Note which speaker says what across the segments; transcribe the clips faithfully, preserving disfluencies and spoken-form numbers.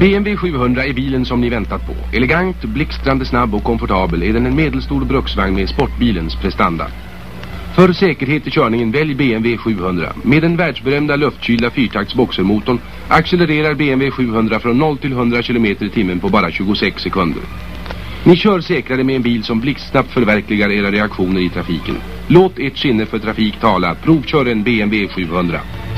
Speaker 1: B M W sjuhundra är bilen som ni väntat på. Elegant, blixtrande snabb och komfortabel är den en medelstor bruksvagn med sportbilens prestanda. För säkerhet i körningen välj B M W sjuhundra. Med den världsberömda luftkylda fyrtakts boxermotorn accelererar B M W sjuhundra från noll till hundra kilometer i timmen på bara tjugosex sekunder. Ni kör säkrare med en bil som blixtsnabbt förverkligar era reaktioner i trafiken. Låt ert sinne för trafik tala. Provkör en B M W sjuhundra.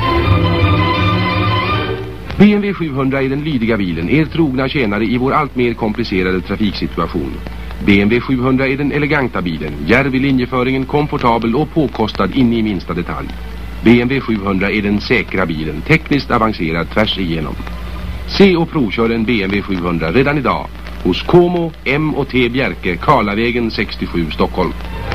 Speaker 1: B M W sjuhundra är den lydiga bilen, er trogna tjänare i vår allt mer komplicerade trafiksituation. B M W sjuhundra är den eleganta bilen, djärv i linjeföringen, komfortabel och påkostad in i minsta detalj. B M W sjuhundra är den säkra bilen, tekniskt avancerad tvärs igenom. Se och provkör en B M W sjuhundra redan idag hos Como M och T Bjerke, Karlavägen sextiosju, Stockholm.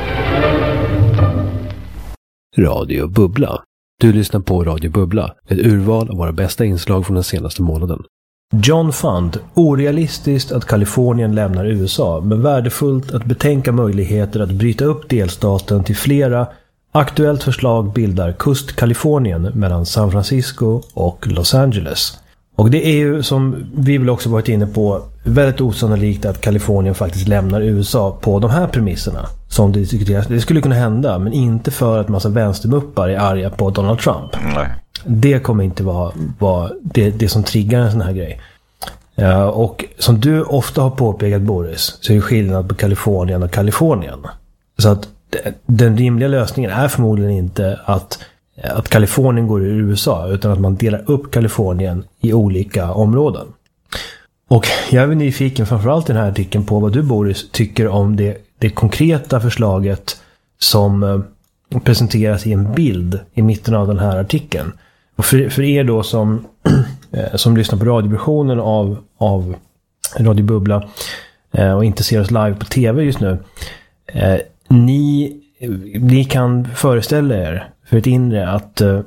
Speaker 2: Radio Bubbla. Du lyssnar på Radio Bubbla, ett urval av våra bästa inslag från den senaste månaden. John Fund, orealistiskt att Kalifornien lämnar U S A, men värdefullt att betänka möjligheter att bryta upp delstaten till flera. Aktuellt förslag bildar Kust-Kalifornien mellan San Francisco och Los Angeles. Och det är ju, som vi väl också varit inne på, väldigt osannolikt att Kalifornien faktiskt lämnar U S A på de här premisserna. Som det diskuteras. Det skulle kunna hända, men inte för att massa vänstermuppar är arga på Donald Trump.
Speaker 3: Nej.
Speaker 2: Det kommer inte vara, vara det, det som triggar en sån här grej. Uh, och som du ofta har påpekat, Boris, så är det skillnad på Kalifornien och Kalifornien. Så att den rimliga lösningen är förmodligen inte att att Kalifornien går ur U S A, utan att man delar upp Kalifornien i olika områden. Och jag är nyfiken framförallt i den här artikeln på vad du, Boris, tycker om det, det konkreta förslaget som eh, presenteras i en bild i mitten av den här artikeln. Och för, för er då som, eh, som lyssnar på radioversionen av, av Radio Bubbla eh, och inte ser oss live på tv just nu, eh, ni, ni kan föreställa er för ett inre att eh,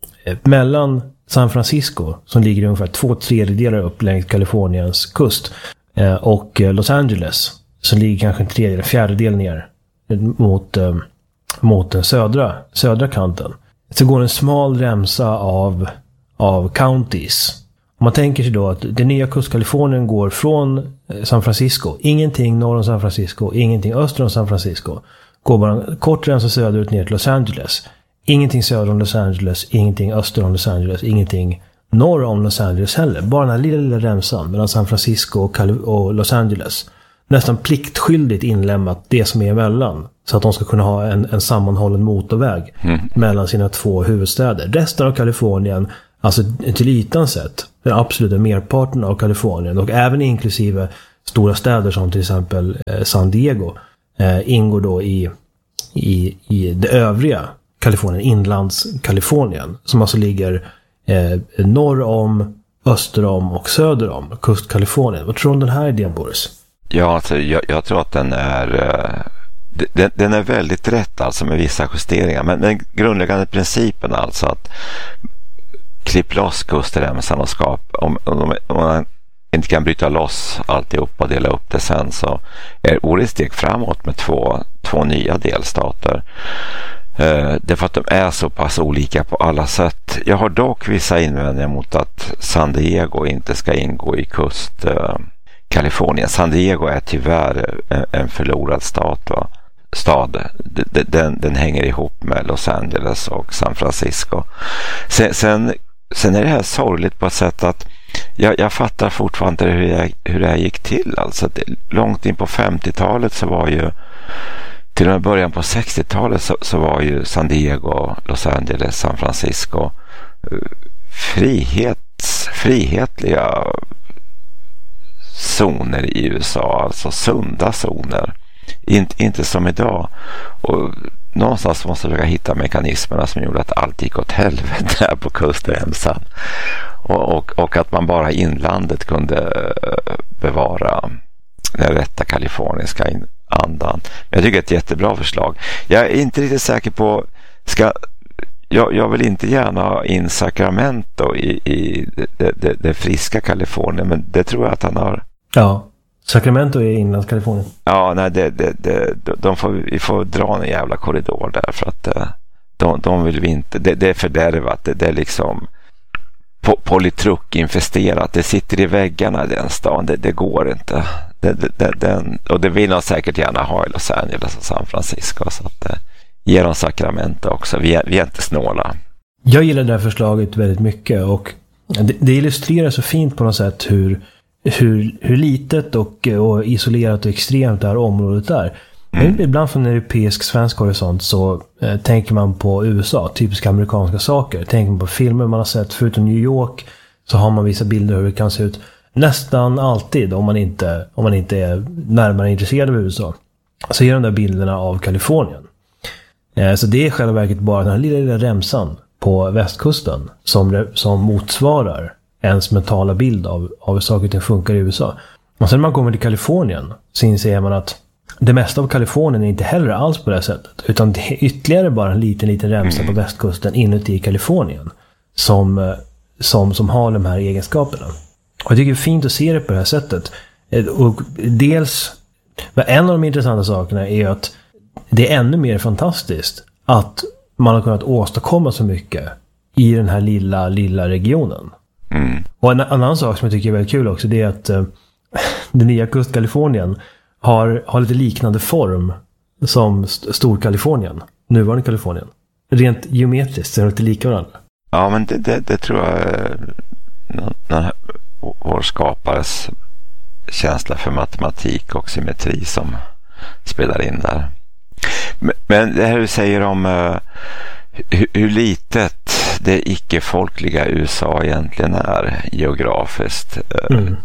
Speaker 2: mellan San Francisco, som ligger ungefär två tredjedelar upp längs Kaliforniens kust, eh, och eh, Los Angeles, som ligger kanske en tredjedel, en fjärdedel ner mot, eh, mot den södra, södra kanten, så går en smal remsa av, av counties. Om man tänker sig då att det nya Kust-Kalifornien går från San Francisco, ingenting norr om San Francisco, ingenting öster om San Francisco, går bara en kort remsa söderut ner till Los Angeles. Ingenting söder om Los Angeles, ingenting öster om Los Angeles, ingenting norr om Los Angeles heller. Bara den här lilla, lilla remsan mellan San Francisco och, Kal- och Los Angeles. Nästan pliktskyldigt inlämnat det som är emellan. Så att de ska kunna ha en, en sammanhållen motorväg mm. mellan sina två huvudstäder. Resten av Kalifornien, alltså till ytan sett, den absoluta merparten av Kalifornien, och även inklusive stora städer som till exempel eh, San Diego, eh, ingår då i, i, i det övriga Kalifornien, inlands Kalifornien, som alltså ligger eh, norr om, öster om och söder om Kust-Kalifornien. Vad tror du om den här idén, Boris?
Speaker 3: Ja, alltså, jag, jag tror att den är uh, den, den är väldigt rätt, alltså med vissa justeringar, men den grundläggande principen, alltså att klipp loss kustremsan och skap, om, om, om man inte kan bryta loss alltihop och dela upp det sen, så är det steg framåt med två, två nya delstater. Uh, därför att de är så pass olika på alla sätt. Jag har dock vissa invändningar mot att San Diego inte ska ingå i kust uh, Kalifornien. San Diego är tyvärr en, en förlorad stad, va? stad. Den, den, den hänger ihop med Los Angeles och San Francisco. Sen, sen, sen är det här sorgligt på ett sätt att jag, jag fattar fortfarande hur, jag, hur det här gick till. Alltså, det, långt in på femtiotalet så var ju, till och med början på sextiotalet så, så var ju San Diego, Los Angeles, San Francisco frihets, frihetliga zoner i U S A, alltså sunda zoner. Inte, inte som idag. Och någonstans måste jag försöka hitta mekanismerna som gjorde att allt gick åt helvete där på kustremsan. Och, och, och att man bara i inlandet kunde bevara den rätta kaliforniska andan. Jag tycker det är ett jättebra förslag. Jag är inte riktigt säker på, ska, jag, jag vill inte gärna ha in Sacramento i, i det, det, det friska Kalifornien, men det tror jag att han har.
Speaker 2: Ja, Sacramento är inlands Kalifornien.
Speaker 3: Ja, nej, det, det, det, de får, vi får dra en jävla korridor där, för att de, de vill vi inte, det, det är fördärvat, det, det är liksom po- politruk-infesterat. Det sitter i väggarna i den stan. Det, det går inte. Det, det, det, den, och det vill de säkert gärna ha i Los Angeles och San Francisco. Så att det ger dem Sacramento också. Vi är, vi är inte snåla.
Speaker 2: Jag gillar det här förslaget väldigt mycket. Och det, det illustrerar så fint på något sätt hur, hur, hur litet och, och isolerat och extremt det här området är. Mm. Ibland från en europeisk svensk horisont så eh, tänker man på U S A, typiska amerikanska saker. Tänker man på filmer man har sett, förutom New York så har man vissa bilder hur det kan se ut nästan alltid om man inte, om man inte är närmare intresserad av U S A. Så är de där bilderna av Kalifornien. Eh, så det är själva verket bara den här lilla, lilla remsan på västkusten som, som motsvarar ens mentala bild av, av hur saker och ting funkar i U S A. Och sen när man kommer till Kalifornien så inser man att det mesta av Kalifornien är inte heller alls på det här sättet. Utan det är ytterligare bara en liten, liten remsa mm. på västkusten inuti Kalifornien. Som, som, som har de här egenskaperna. Och jag tycker det är fint att se det på det här sättet. Och dels, en av de intressanta sakerna är att det är ännu mer fantastiskt att man har kunnat åstadkomma så mycket i den här lilla, lilla regionen. Mm. Och en annan sak som jag tycker är väldigt kul också, det är att uh, den nya Kust-Kalifornien har, har lite liknande form som Storkalifornien, nuvarande Kalifornien. Rent geometriskt så är de lite lika varandra.
Speaker 3: Ja, men det, det, det tror jag är den här, vår skapares känsla för matematik och symmetri som spelar in där. Men, men det här du säger om uh, hur, hur litet det icke-folkliga U S A egentligen är geografiskt. Uh, mm.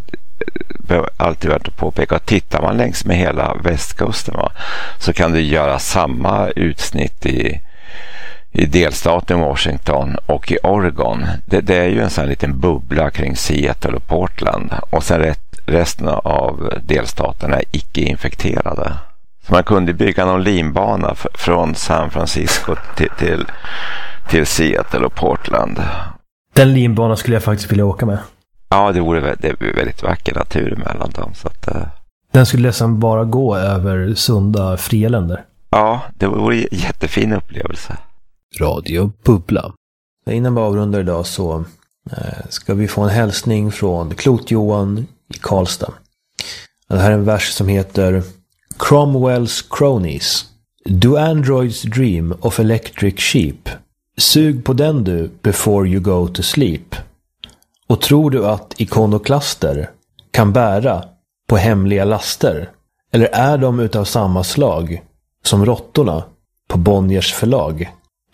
Speaker 3: Alltid värt att påpeka att tittar man längs med hela västkusten va, så kan du göra samma utsnitt i, i delstaten Washington och i Oregon. Det, det är ju en sån här liten bubbla kring Seattle och Portland och sen rätt, resten av delstaterna är icke-infekterade. Så man kunde bygga någon linbana f- från San Francisco till, till, till Seattle och Portland.
Speaker 2: Den linbanan skulle jag faktiskt vilja åka med.
Speaker 3: Ja, det vore det är väldigt vacker natur mellan dem. Så att, uh...
Speaker 2: Den skulle nästan bara gå över sunda, fria länder.
Speaker 3: Ja, det vore en jättefin upplevelse.
Speaker 2: Radio Bubbla. Innan vi avrundar idag så eh, ska vi få en hälsning från Klot-Johan i Karlstad. Det här är en vers som heter Cromwell's Cronies. Do androids dream of electric sheep? Sug på den du before you go to sleep. Och tror du att ikonoklaster kan bära på hemliga laster? Eller är de utav samma slag som råttorna på Bonniers förlag?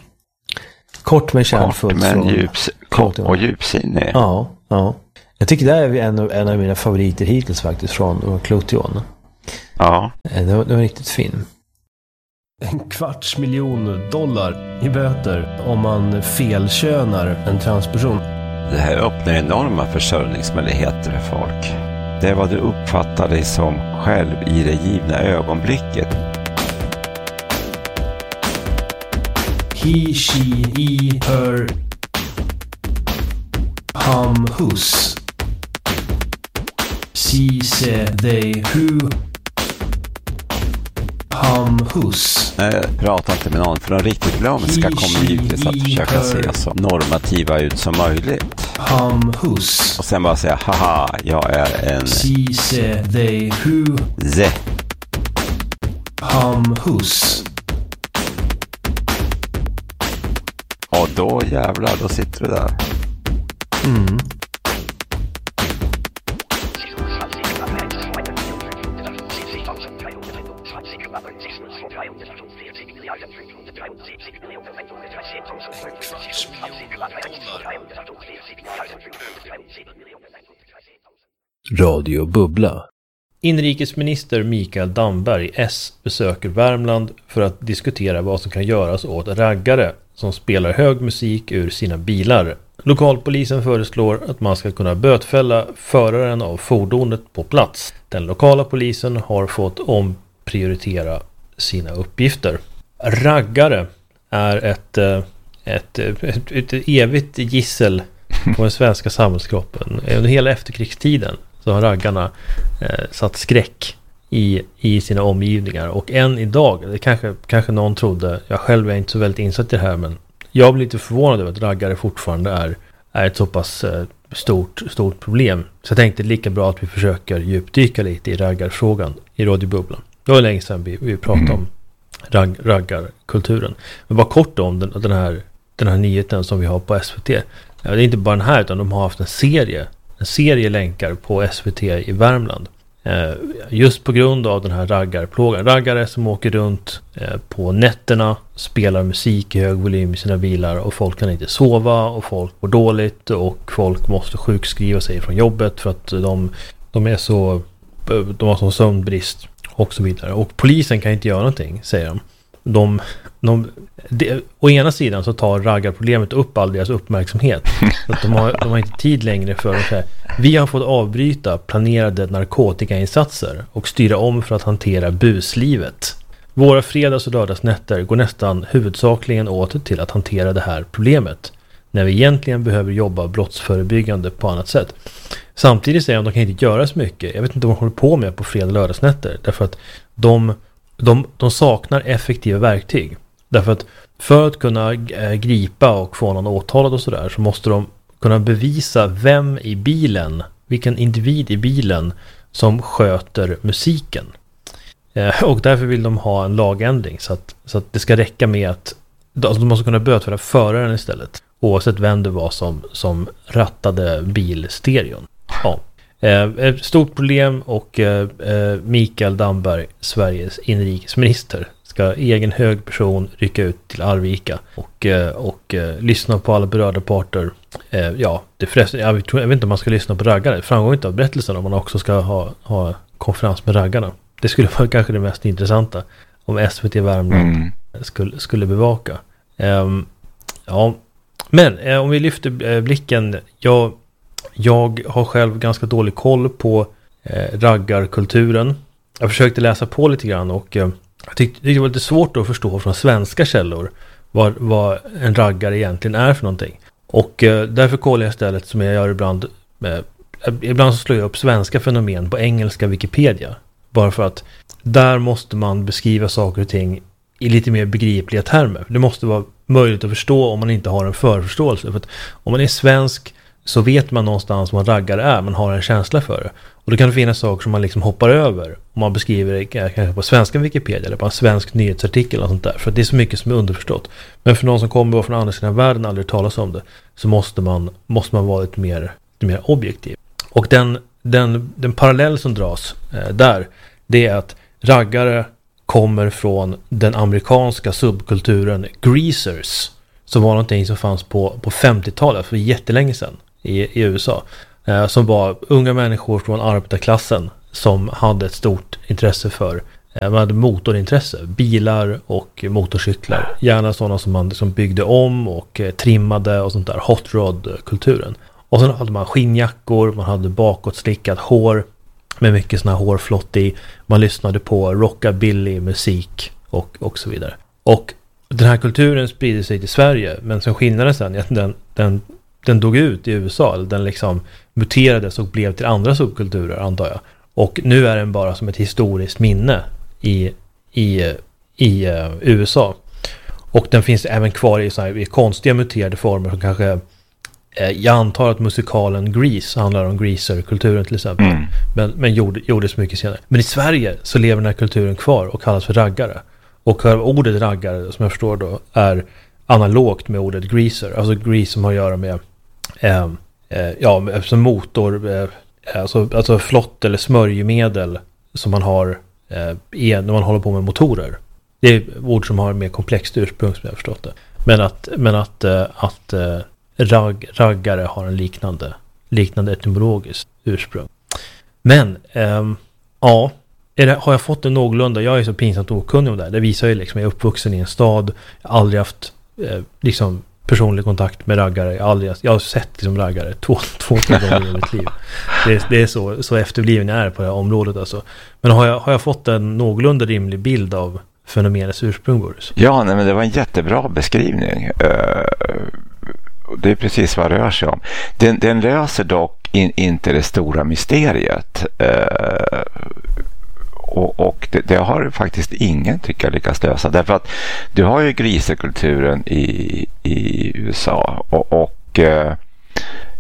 Speaker 2: Kort men kärnfullt.
Speaker 3: Kort men djups, kort och djupsinnig.
Speaker 2: Ja, ja. Jag tycker det är en av, en av mina favoriter hittills faktiskt från Klot-Johan.
Speaker 3: Ja.
Speaker 2: Det var, det var riktigt fin. En kvarts miljon dollar i böter om man felkönar en transperson.
Speaker 3: Det här öppnar enorma försörjningsmöjligheter för folk. Det är vad du uppfattar dig som själv i det givna ögonblicket.
Speaker 2: He, she, he, her, hum, hus. She, se, they, who, hum, hus.
Speaker 3: Nej, prata inte med någon, för de riktigt glömska kommer givetvis att försöka se så normativa ut som möjligt.
Speaker 2: Hum, hus.
Speaker 3: Och sen bara säga, haha, jag är en...
Speaker 2: She, se, they, who,
Speaker 3: ze.
Speaker 2: Hum, hus.
Speaker 3: Och då jävlar, då sitter du där.
Speaker 2: Mm. Radio Bubbla. Inrikesminister Mikael Damberg, S, besöker Värmland för att diskutera vad som kan göras åt raggare som spelar hög musik ur sina bilar. Lokalpolisen föreslår att man ska kunna bötfälla föraren av fordonet på plats. Den lokala polisen har fått omprioritera sina uppgifter. Raggare är ett, ett, ett, ett evigt gissel på den svenska samhällskroppen. Under hela efterkrigstiden så har raggarna eh, satt skräck i, i sina omgivningar. Och än idag, det kanske, kanske någon trodde, jag själv är inte så väldigt insatt i det här, men jag blir lite förvånad över att raggare fortfarande är, är ett så pass eh, stort, stort problem. Så jag tänkte lika bra att vi försöker djupdyka lite i raggarfrågan i radiobubblan. Det var länge sedan vi, vi pratade om ragg, raggarkulturen. Men bara kort om den, den, här, den här nyheten som vi har på S V T. Ja, det är inte bara den här, utan de har haft en serie. En serie länkar på S V T i Värmland. Eh, just på grund av den här raggarplågan. Raggare som åker runt eh, på nätterna, spelar musik i hög volym i sina bilar och folk kan inte sova och folk mår dåligt och folk måste sjukskriva sig från jobbet för att de, de är så de har sån sömnbrist och så vidare. Och polisen kan inte göra någonting, säger de. De, de, de, å ena sidan så tar raggarproblemet upp all deras uppmärksamhet. Att de, har, de har inte tid längre för att säga, vi har fått avbryta planerade narkotikainsatser och styra om för att hantera buslivet. Våra fredags- och lördagsnätter går nästan huvudsakligen åt till att hantera det här problemet, när vi egentligen behöver jobba brottsförebyggande på annat sätt. Samtidigt säger de att de kan inte göra så mycket. Jag vet inte vad de håller på med på fredag- och lördagsnätter, därför att de De, de saknar effektiva verktyg. Därför att för att kunna gripa och få någon åtalad och sådär, så måste de kunna bevisa vem i bilen, vilken individ i bilen som sköter musiken. Eh, och därför vill de ha en lagändring så att, så att det ska räcka med att alltså de måste kunna bötfälla föraren istället, oavsett vem det var som, som rattade bilstereon. Ja. Eh, ett stort problem, och eh, Mikael Damberg, Sveriges inrikesminister, ska egen hög person rycka ut till Arvika och, eh, och eh, lyssna på alla berörda parter. Eh, ja, det förresten, jag, tror, jag vet inte om man ska lyssna på raggare. Det framgår inte av berättelsen om man också ska ha, ha konferens med raggarna. Det skulle vara kanske det mest intressanta om S V T Värmland mm. skulle, skulle bevaka. Eh, ja, men eh, om vi lyfter eh, blicken, jag Jag har själv ganska dålig koll på eh, raggarkulturen. Jag försökte läsa på lite grann och eh, jag tyckte det var lite svårt att förstå från svenska källor vad, vad en raggare egentligen är för någonting. Och eh, därför kollar jag istället, som jag gör ibland, eh, ibland så slår jag upp svenska fenomen på engelska Wikipedia. Bara för att där måste man beskriva saker och ting i lite mer begripliga termer. Det måste vara möjligt att förstå om man inte har en förförståelse. För att om man är svensk så vet man någonstans vad en raggare är, man har en känsla för det. Och då kan det finnas saker som man liksom hoppar över om man beskriver det kanske på svenska Wikipedia eller på en svensk nyhetsartikel och sånt där. För det är så mycket som är underförstått. Men för någon som kommer från andra sidan världen och aldrig talas om det, så måste man, måste man vara lite mer, lite mer objektiv. Och den, den, den parallell som dras eh, där, det är att raggare kommer från den amerikanska subkulturen greasers, som var någonting som fanns på, på femtiotalet, för jättelänge sedan i, i U S A. Eh, som var unga människor från arbetarklassen som hade ett stort intresse för, eh, man hade motorintresse, bilar och motorcyklar. Gärna sådana som man som byggde om och eh, trimmade och sånt där, hot rod-kulturen. Och sen hade man skinnjackor, man hade bakåtslickat hår med mycket såna här hårflott i. Man lyssnade på rockabilly musik och, och så vidare. Och den här kulturen sprider sig till Sverige, men som skillnaden sen är att den, den, den dog ut i U S A. Den liksom muterades och blev till andra subkulturer, antar jag. Och nu är den bara som ett historiskt minne i, i, i uh, U S A. Och den finns även kvar i, så här, i konstiga muterade former som kanske, eh, jag antar att musikalen Grease handlar om greaser-kulturen till exempel. Mm. Men, men gjorde, gjordes mycket senare. Men i Sverige så lever den här kulturen kvar och kallas för raggare. Och ordet raggare, som jag förstår då, är analogt med ordet greaser. Alltså grease som har att göra med eh, eh, ja, som motor, eh, alltså, alltså flott eller smörjmedel som man har eh, när man håller på med motorer. Det är ord som har mer komplext ursprung, som jag har förstått det. Men att, men att, eh, att eh, ragg, raggare har en liknande, liknande etymologiskt ursprung. Men, eh, ja... Är det, har jag fått det någorlunda? Jag är så pinsamt okunnig om det här. Det visar ju liksom, jag är uppvuxen i en stad. Jag har aldrig haft eh, liksom personlig kontakt med raggare. Jag har, aldrig, jag har sett liksom raggare två, två, två gånger i mitt liv. Det, det är så, så efterbliven jag är på det här området alltså. Men har jag, har jag fått en någorlunda rimlig bild av fenomenets ursprung, Boris?
Speaker 3: Ja, nej, men det var en jättebra beskrivning. Uh, det är precis vad det rör sig om. Den, den löser dock in, inte det stora mysteriet. Uh, Och, och det, det har faktiskt ingen, tycker jag, lyckats lösa. Därför att du har ju grisekulturen i, i U S A. Och, och eh,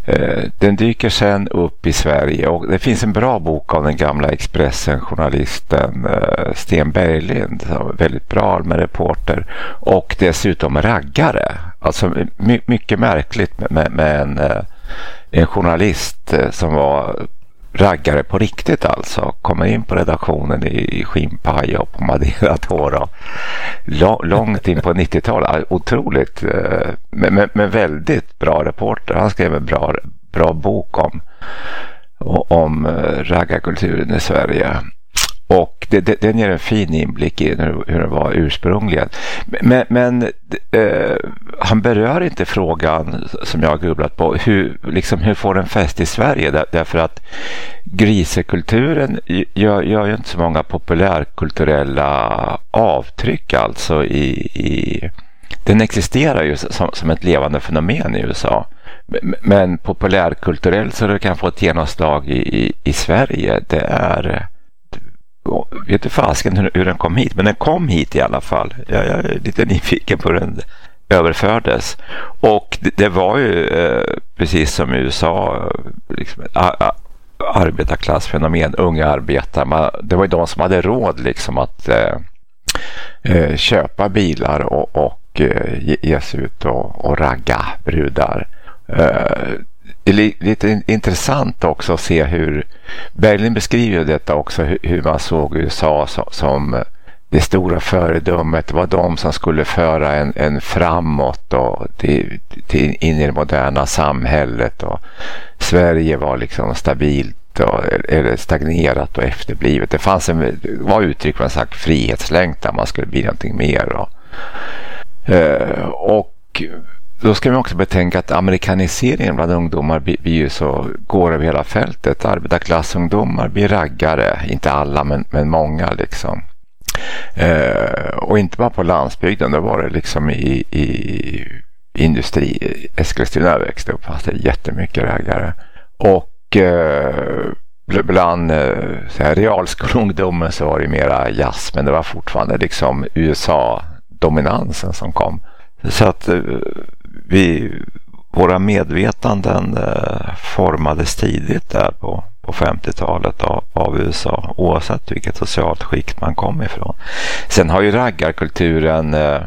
Speaker 3: Den dyker sen upp i Sverige och det finns en bra bok av den gamla Expressen-journalisten Sten Berglind, väldigt bra med reporter och dessutom raggare. Alltså my- mycket märkligt med, med en, en journalist som var raggare på riktigt alltså. Kommer in på redaktionen i skinnpaj och på madderat hår och långt in på nittiotalet. Otroligt, men, men väldigt bra reporter. Han skrev en bra, bra bok om, om raggarkulturen i Sverige. Och det, det, den ger en fin inblick i hur, hur det var ursprungligen. Men, men eh, han berör inte frågan som jag har googlat på. Hur, liksom, hur får den fäst i Sverige? Där, därför att grisekulturen gör, gör ju inte så många populärkulturella avtryck alltså i... i den existerar ju som, som ett levande fenomen i U S A. Men populärkulturellt så det kan få ett genomslag i, i, i Sverige, det är... vet du fasken hur, hur den kom hit, men den kom hit i alla fall. Jag, jag är lite nyfiken på hur den överfördes. Och det, det var ju eh, precis som i U S A liksom, a, a, arbetarklassfenomen, unga arbetare. Man, det var ju de som hade råd liksom att eh, eh, köpa bilar och, och eh, ge, ge sig ut och, och ragga brudar. Eh, Det är lite intressant också att se hur Berlin beskriver detta också, hur man såg U S A som det stora föredömet. Det var de som skulle föra en, en framåt och till, till in i det moderna samhället, och Sverige var liksom stabilt och, eller stagnerat och efterblivet. Det fanns en, det var uttryck för en slags frihetslängtan, man skulle bli någonting mer. Och, och då ska man också betänka att amerikaniseringen bland ungdomar blir, blir ju så, går över hela fältet. Arbetarklassungdomar blir raggare, inte alla men, men många liksom. Eh, och inte bara på landsbygden, då var det liksom i, i industri. Eskilstuna växte upp, fast det är jättemycket raggare. Och eh, bland eh, så här, realskolungdomen så var det mera jazz, men det var fortfarande liksom U S A-dominansen som kom. Så att eh, vi, våra medvetanden eh, formades tidigt där på, på femtiotalet av, av U S A, oavsett vilket socialt skikt man kom ifrån. Sen har ju raggarkulturen eh,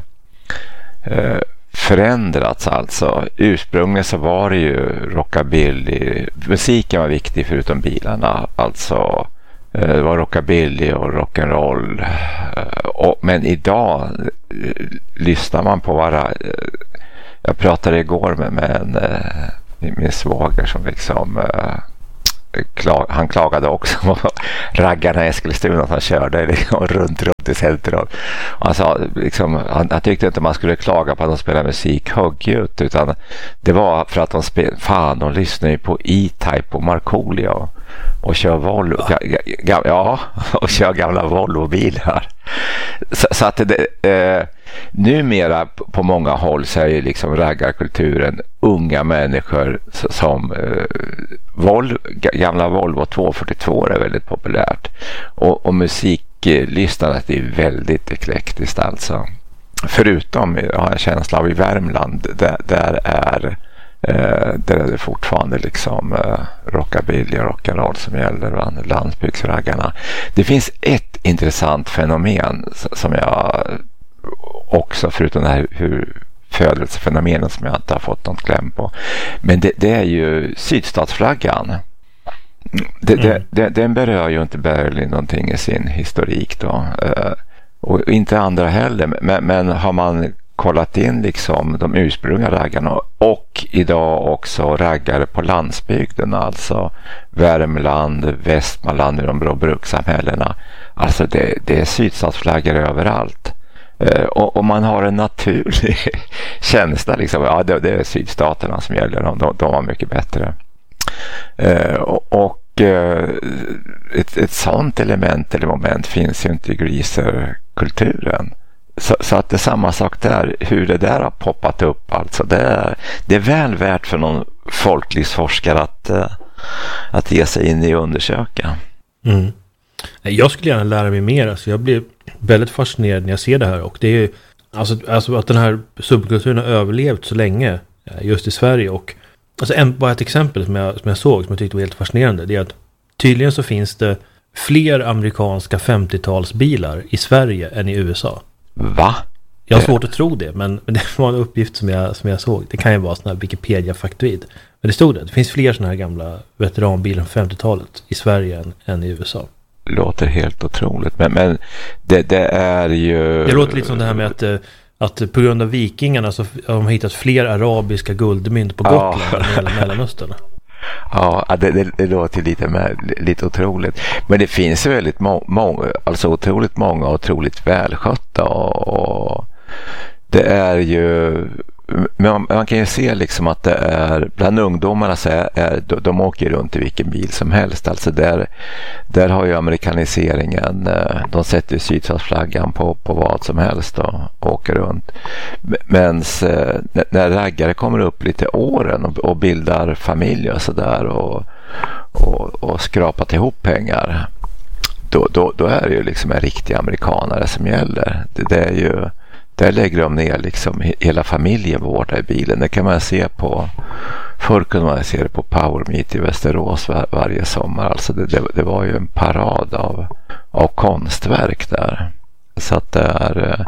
Speaker 3: eh, förändrats alltså. Ursprungligen så var det ju rockabilly. Musiken var viktig förutom bilarna. Alltså eh, det var rockabilly och rock'n'roll. Eh, och, men idag eh, lyssnar man på vara... Eh, jag pratade igår med, med en, eh, min svåger som liksom... Eh, Klag, han klagade också på raggarna i Eskilstuna som körde liksom, runt runt i centrum. Han, sa, liksom, han, han tyckte inte man skulle klaga på att de spelade musik högljutt, utan det var för att de spelade, fan de lyssnar ju på E-Type och Markoolio och, och kör Volvo, ja. Ga, ja, och kör gamla Volvo-bilar. Så, så att det, eh, numera på många håll så är liksom raggarkulturen unga människor som eh, Vol, gamla Volvo tvåhundrafyrtiotvå är väldigt populärt, och, och musiklyssnandet är väldigt eklektiskt alltså. Förutom, jag har en känsla av i Värmland, där, där är eh, där är det fortfarande liksom eh, rockabilly och rock'n'roll som gäller bland landsbygdsraggarna. Det finns ett intressant fenomen som jag också, förutom det här hur födelsefenomenet som jag inte har fått något kläm på, men det, det är ju sydstatsflaggan. Det, mm. det, det, den berör ju inte Berlin någonting i sin historik då, uh, och inte andra heller, men, men har man kollat in liksom de ursprungliga raggarna och idag också raggare på landsbygden, alltså Värmland, Västmanland, i de blå brukssamhällena, alltså det, det är sydstatsflaggor överallt. Uh, och, och man har en naturlig känsla liksom, ja det, det är sydstaterna som gäller, de, de var mycket bättre. Uh, och, och uh, ett, ett sånt element eller moment finns ju inte i griserkulturen. Så, så att det är samma sak där, hur det där har poppat upp alltså, det är, det är väl värt för någon folklivsforskare att, uh, att ge sig in i och undersöka.
Speaker 2: Mm. Jag skulle gärna lära mig mer, alltså jag blir väldigt fascinerad när jag ser det här, och det är alltså, alltså att den här subkulturen har överlevt så länge just i Sverige, och alltså en, bara ett exempel som jag, som jag såg som jag tyckte var helt fascinerande, det är att tydligen så finns det fler amerikanska femtiotalsbilar i Sverige än i U S A.
Speaker 3: Va?
Speaker 2: Jag har svårt att tro det, men, men det var en uppgift som jag, som jag såg. Det kan ju vara sån här Wikipedia-faktoid. Men det stod det. Det finns fler såna här gamla veteranbilar från femtiotalet i Sverige än, än i U S A.
Speaker 3: Låter helt otroligt. Men, men det, det är ju...
Speaker 2: Det låter lite som det här med att, att på grund av vikingarna så har de hittat fler arabiska guldmynt på Gotland ja. än hela Mellanöstern.
Speaker 3: Ja, det, det, det låter lite, med, lite otroligt. Men det finns ju väldigt må, må, alltså otroligt många otroligt välskötta och, och det är ju man, man kan ju se liksom att det är bland ungdomarna så är, är de, de åker runt i vilken bil som helst. Alltså där, där har ju amerikaniseringen, de sätter ju sydstatsflaggan på, på vad som helst och, och åker runt. Men när raggare kommer upp lite åren och, och bildar familj och sådär och, och, och skrapat ihop pengar, då, då, då är det ju liksom en riktig amerikanare som gäller. Det, det är ju Där lägger de ner liksom hela familjen vårda i bilen. Det kan man se på, förr kunde man se det på Power Meet i Västerås var, varje sommar. Alltså det, det, det var ju en parad av, av konstverk där. Så att det är,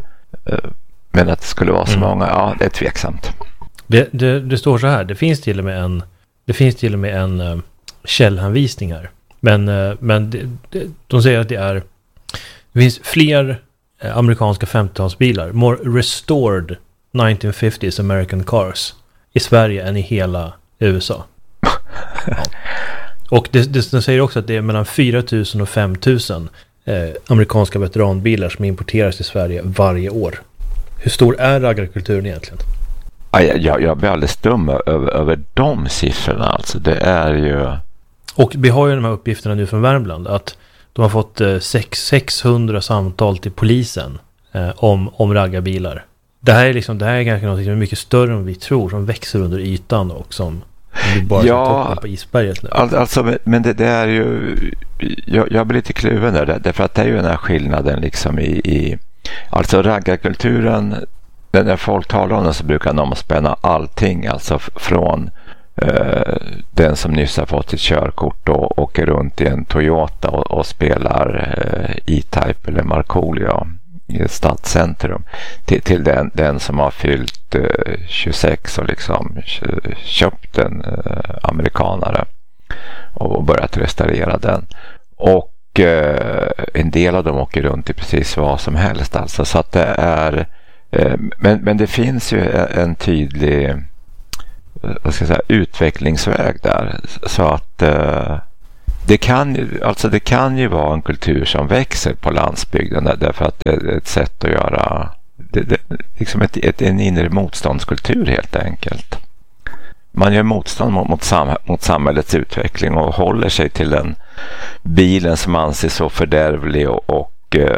Speaker 3: men att det skulle vara så
Speaker 2: mm.
Speaker 3: många, ja det är tveksamt.
Speaker 2: Det, det, det står så här, det finns till och med en, det finns till och med en uh, källhänvisning här. Men, uh, men det, det, de säger att det är, det finns fler amerikanska femtiotalsbilar, more restored nineteen fifties American cars i Sverige än i hela U S A. Ja. Och det, det, det säger också att det är mellan fyra tusen och fem tusen eh, amerikanska veteranbilar som importeras till Sverige varje år. Hur stor är raggarkulturen egentligen?
Speaker 3: Ja, jag, jag blir alldeles dum över, över de siffrorna. Alltså det är ju...
Speaker 2: Och vi har ju de här uppgifterna nu från Värmland att de har fått eh, sexhundra samtal till polisen eh, om, om raggarbilar. Det här är liksom, det här är kanske något som är mycket större än vi tror, som växer under ytan och som vi bara
Speaker 3: ja,
Speaker 2: toppen på isberget nu.
Speaker 3: All, alltså, men det, det är ju, jag, jag blir lite kluven där, därför att det är ju den här skillnaden liksom i, i alltså raggarkulturen, när folk talar om den så brukar de spänna allting, alltså från Uh, den som nyss har fått ett körkort och åker runt i en Toyota och, och spelar uh, E-Type eller Markoolio i ett stadscentrum till, till den, den som har fyllt uh, tjugosex och liksom köpt en uh, amerikanare och, och börjat restaurera den. Och uh, en del av dem åker runt i precis vad som helst, alltså, så att det är uh, men, men det finns ju en tydlig vad ska jag säga, utvecklingsväg där, så att eh, det kan ju, alltså det kan ju vara en kultur som växer på landsbygden där, därför att det är ett sätt att göra det, det, liksom ett, ett, en inre motståndskultur helt enkelt. Man gör motstånd mot, mot, sam, mot samhällets utveckling och håller sig till den bilen som anses så fördärvlig och, och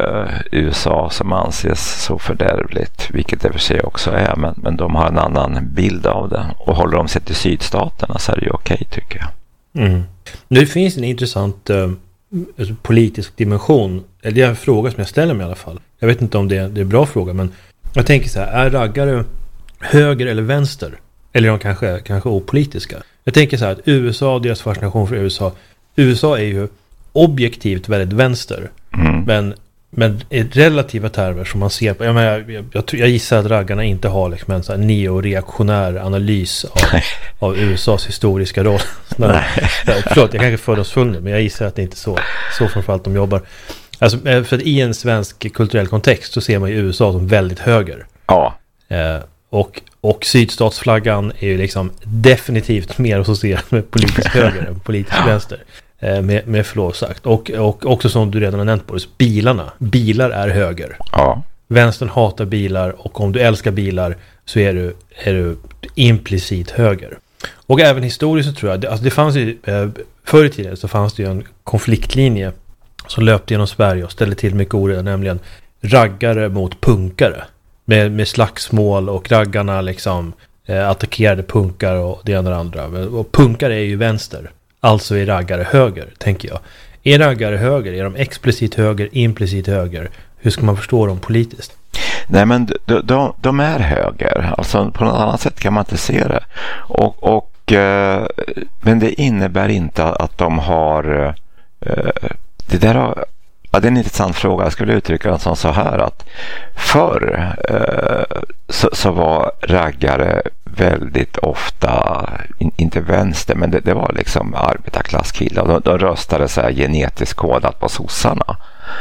Speaker 3: U S A som anses så fördärvligt, vilket det för sig också är, men, men de har en annan bild av det, och håller de sig till sydstaterna så är det ju okej, okay, tycker jag.
Speaker 2: Mm. Nu finns en intressant uh, politisk dimension, eller det är en fråga som jag ställer mig i alla fall. Jag vet inte om det är, det är en bra fråga, men jag tänker så här, är raggare höger eller vänster? Eller är de kanske, kanske opolitiska? Jag tänker så här att U S A, deras fascination för U S A, U S A är ju objektivt väldigt vänster. Mm. Men, men i relativa termer som man ser på, jag, menar, jag, jag, jag gissar att raggarna inte har liksom en sån här neoreaktionär analys av, av U S A:s historiska roll. Nej. Förlåt, jag kanske fördomsfull nu, men jag gissar att det inte är så, så framförallt de jobbar. Alltså, för att i en svensk kulturell kontext så ser man ju U S A som väldigt höger.
Speaker 3: Ja.
Speaker 2: Eh, och, och sydstatsflaggan är ju liksom definitivt mer associerad med politisk höger än politisk vänster. Med, med förlov sagt. Och, och också som du redan har nämnt på det, bilarna. Bilar är höger. Ja. Vänstern hatar bilar, och om du älskar bilar så är du, är du implicit höger. Och även historiskt så tror jag, det, alltså det fanns ju, eh, förr i tiden så fanns det ju en konfliktlinje som löpte genom Sverige och ställde till mycket oreda, nämligen raggare mot punkare. Med, med slagsmål, och raggarna liksom eh, attackerade punkar och det ena och det andra. Och punkare är ju vänster. Alltså är raggare höger, tänker jag. Är raggare höger? Är de explicit höger, implicit höger? Hur ska man förstå dem politiskt?
Speaker 3: Nej, men de, de, de är höger. Alltså på något annat sätt kan man inte se det. Och, och eh, men det innebär inte att de har eh, det där har, ja, det är en intressant fråga. Jag skulle uttrycka den som så här att förr eh, så, så var raggare väldigt ofta, in, inte vänster, men det, det var liksom arbetarklasskillar. De, de röstade så här genetiskt kodat på sossarna.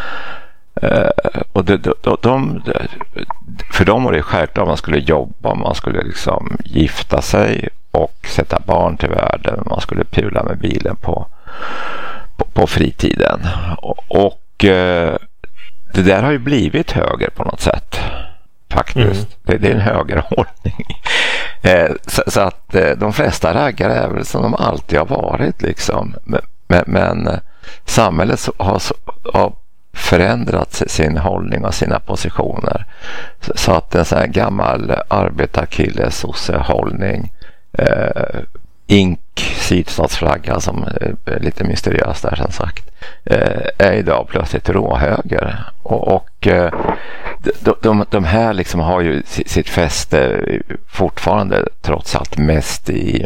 Speaker 3: Uh, och de, de, de, de, för dem var det självklart att man skulle jobba, man skulle liksom gifta sig och sätta barn till världen, man skulle pula med bilen på, på, på fritiden. Och, och uh, det där har ju blivit höger på något sätt faktiskt. Mm. Det, det är en högerordning. Uh, så, så att uh, de flesta raggare är väl som de alltid har varit liksom. Men, men, men uh, samhället har, har förändrat sin hållning och sina positioner så att en sån här gammal arbetarkille sosse-hållning eh, ink sydstatsflagga som är lite mysteriös där som sagt eh, är idag plötsligt råhöger och, och eh, de, de, de här liksom har ju sitt fäste fortfarande trots allt mest i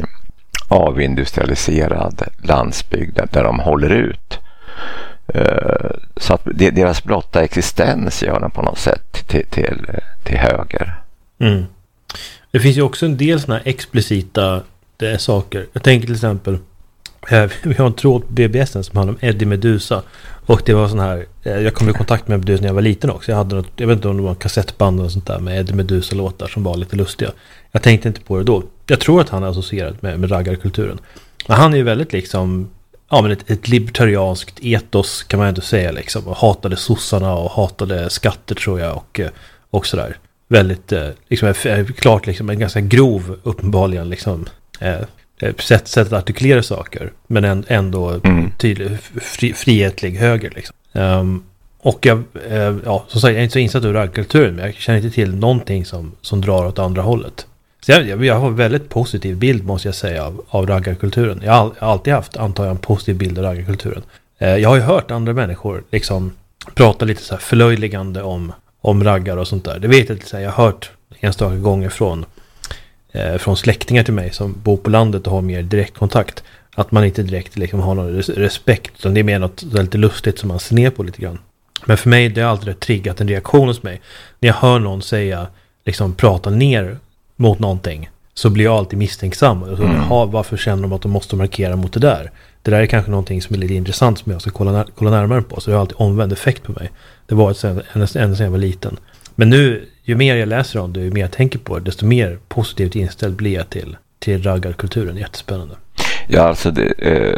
Speaker 3: avindustrialiserad landsbygd där de håller ut. Uh, så att deras blotta existens gör den på något sätt till, till, till höger.
Speaker 2: Mm. Det finns ju också en del sådana här explicita det är saker. Jag tänker till exempel eh, vi har en tråd på B B S som handlar om Eddie Meduza och det var sån här eh, jag kom i kontakt med Meduza när jag var liten också. Jag hade något, jag vet inte om det var en kassettband och sånt där med Eddie Meduza-låtar som var lite lustiga. Jag tänkte inte på det då. Jag tror att han är associerad med, med raggarkulturen. Men han är ju väldigt liksom ja, men ett, ett libertarianskt etos kan man ändå säga liksom. Och hatade sossarna och hatade skatter tror jag och, och sådär. Väldigt, liksom, klart liksom en ganska grov uppenbarligen liksom eh, sätt, sätt att artikulera saker. Men ändå mm. tydlig, fri, frihetlig höger liksom. Um, och jag, eh, ja, som sagt, jag är inte så insatt ur raggkulturen men jag känner inte till någonting som, som drar åt andra hållet. Så jag, jag har en väldigt positiv bild måste jag säga av, av raggarkulturen. Jag har, all, jag har alltid haft, antar jag, en positiv bild av raggarkulturen. Eh, jag har ju hört andra människor liksom prata lite så här förlöjligande om, om raggar och sånt där. Det vet jag inte, jag har hört enstaka gånger från, eh, från släktingar till mig som bor på landet och har mer direktkontakt. Att man inte direkt liksom har någon respekt utan det är mer något lite lustigt som man ser ner på lite grann. Men för mig det har alltid triggat en reaktion hos mig. När jag hör någon säga, liksom prata ner mot någonting så blir jag alltid misstänksam och så, mm. jaha, varför känner de att de måste markera mot det där? Det där är kanske någonting som är lite intressant som jag ska kolla, när, kolla närmare på så det har alltid omvänd effekt på mig. Det var ett sen, ända sedan jag var liten. Men nu, ju mer jag läser om det, ju mer jag tänker på det, desto mer positivt inställd blir jag till, till raggarkulturen. Jättespännande.
Speaker 3: Ja, alltså det, eh,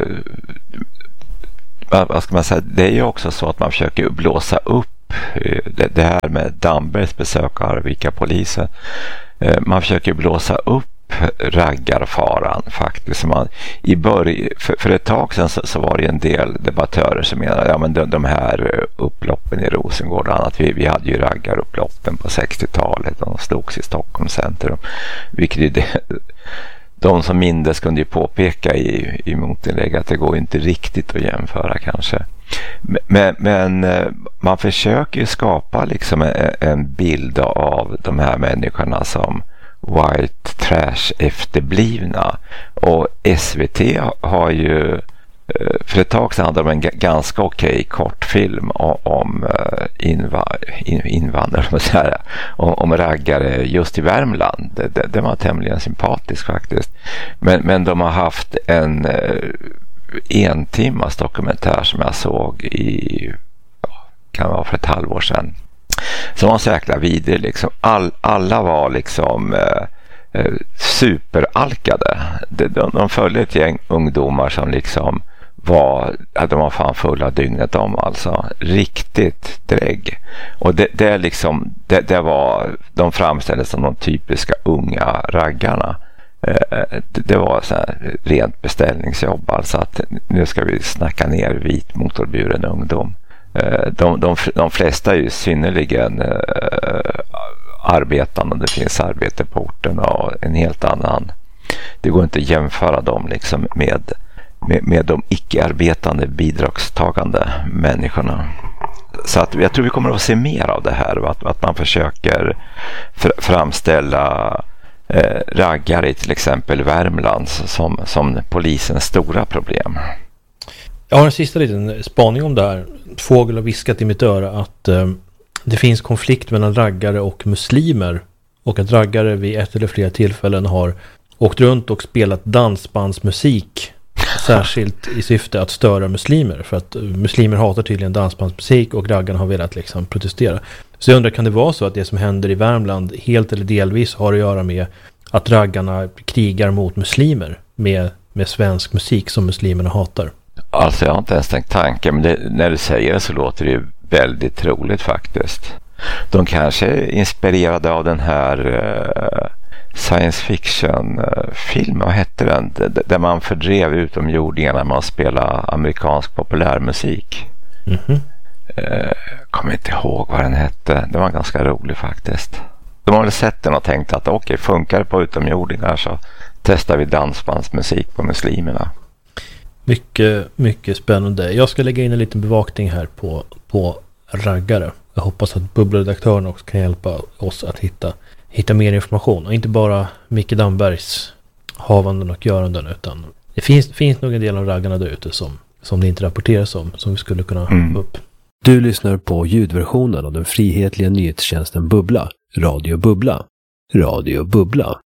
Speaker 3: vad ska man säga, det är ju också så att man försöker blåsa upp det, det här med Dambergs besök av Arvika polisen. Man försöker blåsa upp raggarfaran faktiskt. Man, i början, för, för ett tag sedan så, så var det en del debattörer som menade ja, men de, de här upploppen i Rosengård och annat, vi, vi hade ju raggarupploppen på sextiotalet och de slogs i Stockholms centrum. Vilket det, de som mindes kunde ju påpeka i, i motinlägg att det går inte riktigt att jämföra kanske. Men, men man försöker ju skapa liksom en, en bild av de här människorna som white trash efterblivna. Och S V T har ju för ett tag sedan hade de en g- ganska okej kortfilm om, om inva- invandrare om, om raggare just i Värmland. Det, det, det var tämligen sympatisk faktiskt. Men, men de har haft en en timmas dokumentär som jag såg i kan vara för ett halvår sedan som var så jäkla vidrig liksom. All, alla var liksom eh, superalkade. De, de, de följde ett gäng ungdomar som liksom var, de var fan fulla dygnet om alltså. Riktigt drägg. Och det, det liksom det, det var, de framställdes som de typiska unga raggarna. Det var så här rent beställningsjobb alltså att nu ska vi snacka ner vit motorburen ungdom. De, de, de flesta är ju synnerligen uh, arbetande, det finns arbete på orten och en helt annan. Det går inte att jämföra dem liksom med, med, med de icke-arbetande bidragstagande människorna. Så att jag tror vi kommer att se mer av det här, att, att man försöker fr- framställa eh, raggare i till exempel Värmland som, som polisens stora problem.
Speaker 2: Jag har en sista liten spaning om det här. Fågel har viskat i mitt öra att eh, det finns konflikt mellan raggare och muslimer. Och att raggare vid ett eller flera tillfällen har åkt runt och spelat dansbandsmusik. Särskilt i syfte att störa muslimer. För att muslimer hatar tydligen dansbandsmusik och raggarna har velat liksom protestera. Så jag undrar, kan det vara så att det som händer i Värmland helt eller delvis har att göra med att raggarna krigar mot muslimer med, med svensk musik som muslimerna hatar?
Speaker 3: Alltså jag har inte ens tänkt tanken, men det, när du säger det så låter det ju väldigt troligt faktiskt. De kanske är inspirerade av den här uh, science fiction uh, filmen, vad hette den? D- där man fördrev utomjordingarna med att spela amerikansk populärmusik.
Speaker 2: Mm-hmm.
Speaker 3: Uh, kommer inte ihåg vad den hette. Det var ganska rolig faktiskt. De har väl sett den och tänkt att okej, okay, funkar det på utomjordingar så testar vi dansbandsmusik på muslimerna.
Speaker 2: Mycket, mycket spännande. Jag ska lägga in en liten bevakning här på, på raggare. Jag hoppas att bubbelredaktören också kan hjälpa oss att hitta, hitta mer information. Och inte bara Micke Dambergs havanden och göranden, utan det finns, finns nog en del av raggarna där ute som, som det inte rapporteras om, som vi skulle kunna
Speaker 3: mm.
Speaker 2: få upp.
Speaker 4: Du lyssnar på ljudversionen av den frihetliga nyhetstjänsten Bubbla. Radio Bubbla. Radio Bubbla.